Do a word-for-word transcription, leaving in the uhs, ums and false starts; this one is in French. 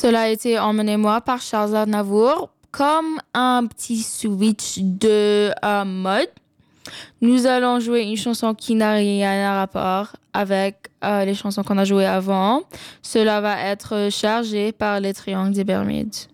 Cela a été emmené-moi par Charles Aznavour comme un petit switch de euh, mode. Nous allons jouer une chanson qui n'a rien à rapport avec euh, les chansons qu'on a jouées avant. Cela va être chargé par les Triangles des Bermudes.